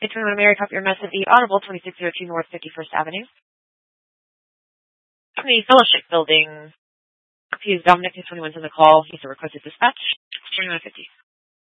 21 Mary, copy your message. The Audible, 2602 North 51st Avenue. From the Fellowship Building. He is Dominic, 21's on the call. He's a requested dispatch. 2150.